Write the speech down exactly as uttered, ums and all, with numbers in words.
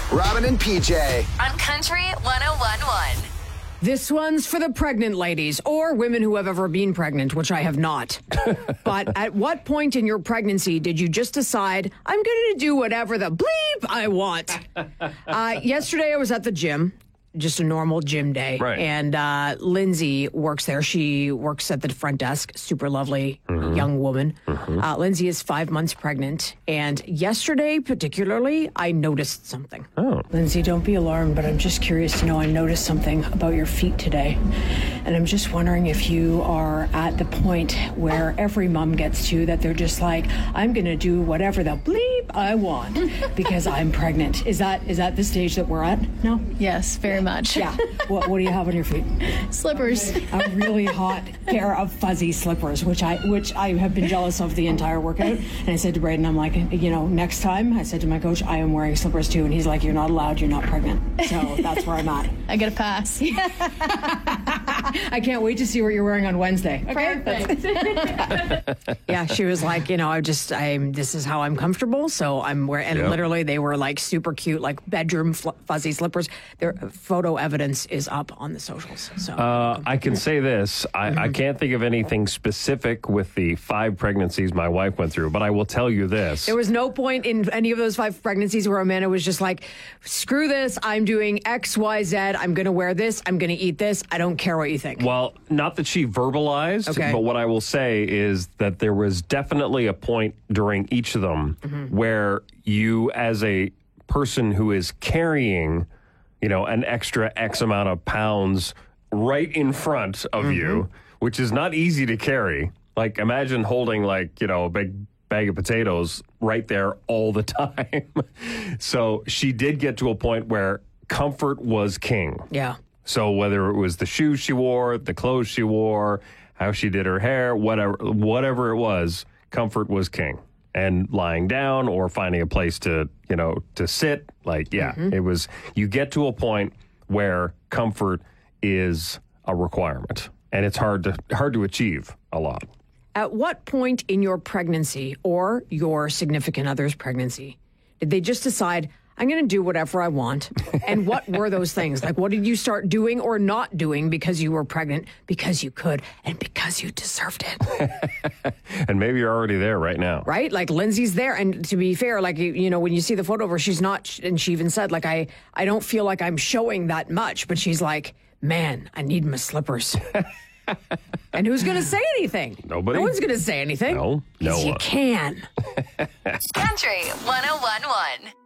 Robin and P J. On Country one oh one point one. This one's for the pregnant ladies or women who have ever been pregnant, which I have not. But at what point in your pregnancy did you just decide, I'm going to do whatever the bleep I want? Uh, yesterday I was at the gym. Just a normal gym day. Right. And uh, Lindsay works there. She works at the front desk. Super lovely Mm-hmm. young woman. Mm-hmm. Uh, Lindsay is five months pregnant. And yesterday, particularly, I noticed something. Oh. Lindsay, don't be alarmed, but I'm just curious to know I noticed something about your feet today. And I'm just wondering if you are at the point where every mom gets to that they're just like, I'm going to do whatever the bleep I want because I'm pregnant. Is that is that the stage that we're at? No? Yes, very much. Yeah. What, what do you have on your feet? Slippers. A really hot pair of fuzzy slippers, which I which I have been jealous of the entire workout. And I said to Braden, I'm like, you know, next time, I said to my coach, I am wearing slippers too. And he's like, you're not allowed, you're not pregnant. So that's where I'm at. I get a pass. I can't wait to see what you're wearing on Wednesday. Okay? Perfect. Yeah, she was like, you know, I just, I'm, this is how I'm comfortable. So I'm wearing, and Yep. literally they were like super cute, like bedroom fl- fuzzy slippers. Their photo evidence is up on the socials. So Uh, I can say this. I, I can't think of anything specific with the five pregnancies my wife went through, but I will tell you this. there was no point in any of those five pregnancies where Amanda was just like, screw this. I'm doing X, Y, Z. I'm going to wear this. I'm going to eat this. I don't care what you think. Well, not that she verbalized, Okay. but what I will say is that there was definitely a point during each of them where you, as a person who is carrying, you know, an extra X amount of pounds right in front of you, which is not easy to carry. Like, imagine holding, like, you know, a big bag of potatoes right there all the time. So she did get to a point where comfort was king. Yeah. So whether it was the shoes she wore, the clothes she wore, how she did her hair, whatever whatever it was, comfort was king. And lying down or finding a place to, you know, to sit, like, yeah, it was, you get to a point where comfort is a requirement. And it's hard to hard to achieve a lot. At what point in your pregnancy or your significant other's pregnancy did they just decide, I'm going to do whatever I want? And what were those things? Like, what did you start doing or not doing because you were pregnant, because you could, and because you deserved it? And maybe you're already there right now. Right? Like, Lindsay's there. And to be fair, like, you, you know, when you see the photo of her, she's not, and she even said, like, I, I don't feel like I'm showing that much. But she's like, man, I need my slippers. And who's going to say anything? Nobody. No one's going to say anything. No, no 'Cause you one. can. Country one oh one point one.